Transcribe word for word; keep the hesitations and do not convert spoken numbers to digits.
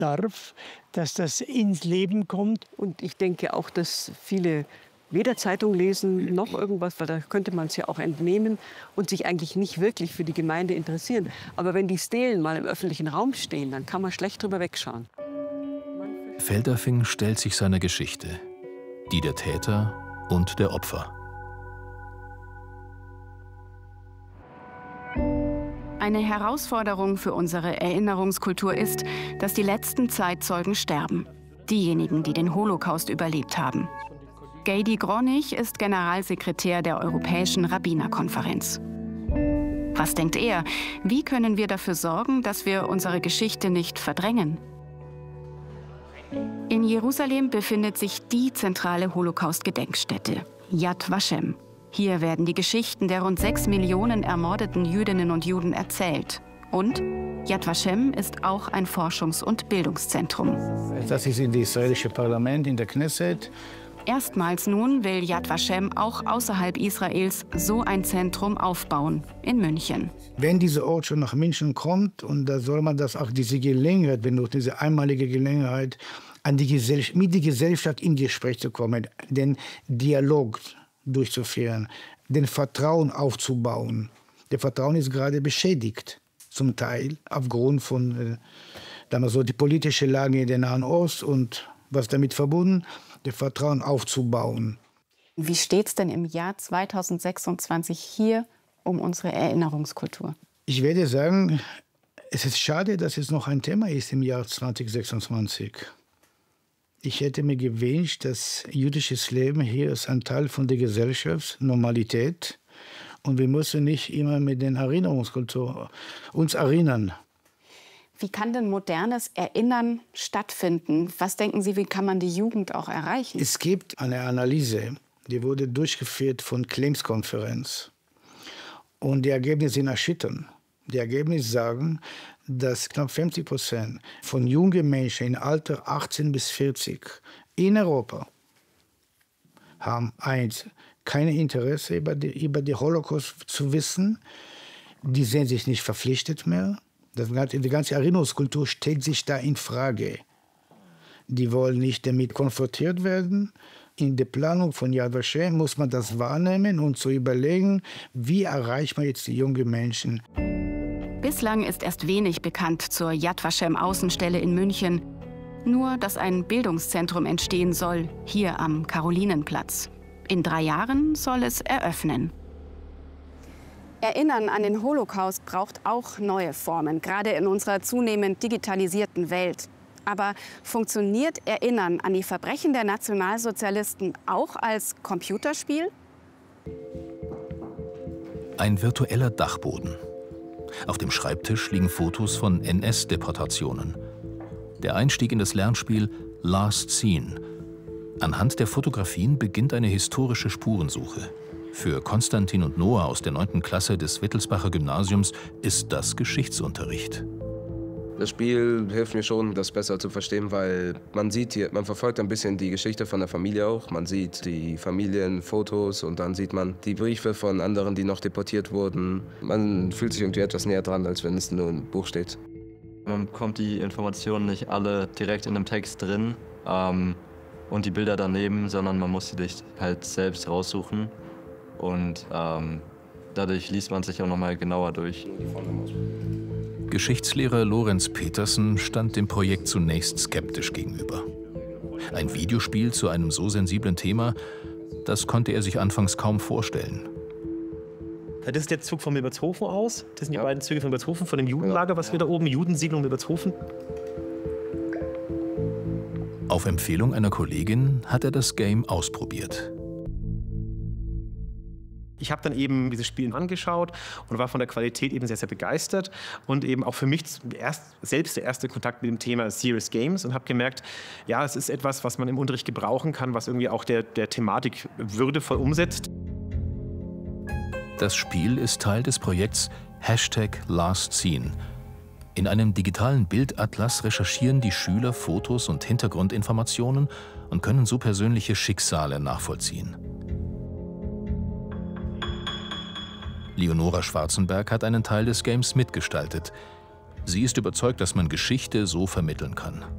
darf, dass das ins Leben kommt. Und ich denke auch, dass viele weder Zeitung lesen noch irgendwas, weil da könnte man es ja auch entnehmen und sich eigentlich nicht wirklich für die Gemeinde interessieren. Aber wenn die Stelen mal im öffentlichen Raum stehen, dann kann man schlecht drüber wegschauen. Feldafing stellt sich seiner Geschichte, die der Täter und der Opfer. Eine Herausforderung für unsere Erinnerungskultur ist, dass die letzten Zeitzeugen sterben. Diejenigen, die den Holocaust überlebt haben. Gady Gronich ist Generalsekretär der Europäischen Rabbinerkonferenz. Was denkt er? Wie können wir dafür sorgen, dass wir unsere Geschichte nicht verdrängen? In Jerusalem befindet sich die zentrale Holocaust-Gedenkstätte, Yad Vashem. Hier werden die Geschichten der rund sechs Millionen ermordeten Jüdinnen und Juden erzählt. Und Yad Vashem ist auch ein Forschungs- und Bildungszentrum. Das ist in das israelische Parlament, in der Knesset. Erstmals nun will Yad Vashem auch außerhalb Israels so ein Zentrum aufbauen, in München. Wenn dieser Ort schon nach München kommt, und da soll man das auch diese Gelegenheit benutzen, diese einmalige Gelegenheit, an die Gesellschaft, mit der Gesellschaft in Gespräch zu kommen, den Dialog durchzuführen, den Vertrauen aufzubauen. Der Vertrauen ist gerade beschädigt, zum Teil aufgrund von äh, so die politische Lage in der Nahen Ost und was damit verbunden, das Vertrauen aufzubauen. Wie steht es denn im Jahr zweitausendsechsundzwanzig hier um unsere Erinnerungskultur? Ich werde sagen, es ist schade, dass es noch ein Thema ist im Jahr zweitausendsechsundzwanzig. Ich hätte mir gewünscht, dass jüdisches Leben hier ist ein Teil von der Gesellschaftsnormalität. Und wir müssen nicht immer mit den Erinnerungskultur uns erinnern. Wie kann denn modernes Erinnern stattfinden? Was denken Sie, wie kann man die Jugend auch erreichen? Es gibt eine Analyse, die wurde durchgeführt von Claims-Konferenz. Und die Ergebnisse sind erschütternd. Die Ergebnisse sagen, dass knapp fünfzig Prozent von jungen Menschen im Alter achtzehn bis vierzig in Europa haben eins, kein Interesse über die, über die Holocaust zu wissen. Die sehen sich nicht verpflichtet mehr. Das, die ganze Erinnerungskultur stellt sich da in Frage. Die wollen nicht damit konfrontiert werden. In der Planung von Yad Vashem muss man das wahrnehmen und zu überlegen, wie erreicht man jetzt die jungen Menschen. Bislang ist erst wenig bekannt zur Yad Vashem Außenstelle in München. Nur, dass ein Bildungszentrum entstehen soll, hier am Karolinenplatz. In drei Jahren soll es eröffnen. Erinnern an den Holocaust braucht auch neue Formen, gerade in unserer zunehmend digitalisierten Welt. Aber funktioniert Erinnern an die Verbrechen der Nationalsozialisten auch als Computerspiel? Ein virtueller Dachboden. Auf dem Schreibtisch liegen Fotos von N S-Deportationen. Der Einstieg in das Lernspiel Last Scene. Anhand der Fotografien beginnt eine historische Spurensuche. Für Konstantin und Noah aus der neunten Klasse des Wittelsbacher Gymnasiums ist das Geschichtsunterricht. Das Spiel hilft mir schon, das besser zu verstehen, weil man sieht hier, man verfolgt ein bisschen die Geschichte von der Familie auch. Man sieht die Familienfotos und dann sieht man die Briefe von anderen, die noch deportiert wurden. Man fühlt sich irgendwie etwas näher dran, als wenn es nur im Buch steht. Man bekommt die Informationen nicht alle direkt in dem Text drin ähm, und die Bilder daneben, sondern man muss sie sich halt selbst raussuchen. Und ähm, dadurch liest man sich auch noch mal genauer durch. Geschichtslehrer Lorenz Petersen stand dem Projekt zunächst skeptisch gegenüber. Ein Videospiel zu einem so sensiblen Thema, das konnte er sich anfangs kaum vorstellen. Das ist der Zug von Milbertshofen aus. Das sind die beiden Züge von Milbertshofen, von dem Judenlager, was wir da oben, Judensiedlung Milbertshofen. Auf Empfehlung einer Kollegin hat er das Game ausprobiert. Ich habe dann eben dieses Spiel angeschaut und war von der Qualität eben sehr, sehr begeistert. Und eben auch für mich erst, selbst der erste Kontakt mit dem Thema Serious Games und habe gemerkt, ja, es ist etwas, was man im Unterricht gebrauchen kann, was irgendwie auch der, der Thematik würdevoll umsetzt. Das Spiel ist Teil des Projekts Hashtag Last Scene. In einem digitalen Bildatlas recherchieren die Schüler Fotos und Hintergrundinformationen und können so persönliche Schicksale nachvollziehen. Leonora Schwarzenberg hat einen Teil des Games mitgestaltet. Sie ist überzeugt, dass man Geschichte so vermitteln kann.